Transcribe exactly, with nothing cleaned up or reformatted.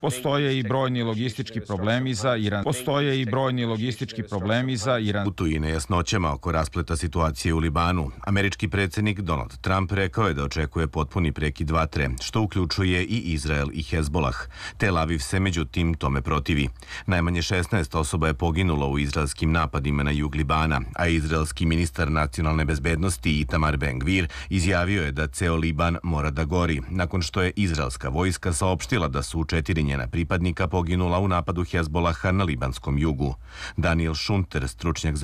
Postoje i brojni logistički problemi za Iran. Postoje i brojni logistički problemi za Iran. U i nejasnoćama oko raspleta situacije u Libanu, američki predsjednik Donald Trump rekao je da očekuje potpuni prekid vatre, što uključuje i Izrael i Hezbolah. Tel Aviv se međutim tome protivi. Najmanje šesnaest osoba je poginulo u izraelskim napadima na jug Libana, a izraelski ministar nacionalne bezbednosti Itamar Ben-Gvir izjavio je da ceo Liban mora da gori, nakon što je izraelska vojska saopštila da su četiri njena pripadnika poginula u napadu Hezbolaha na libanskom jugu. Daniel Šunter, stručnjak za